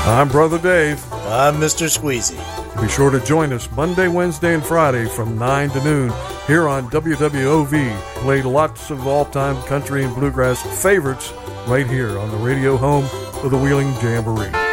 I'm Brother Dave. I'm Mr. Squeezy. Be sure to join us Monday, Wednesday, and Friday from 9 to noon here on WWOV. Play lots of all-time country and bluegrass favorites right here on the radio home of the Wheeling Jamboree.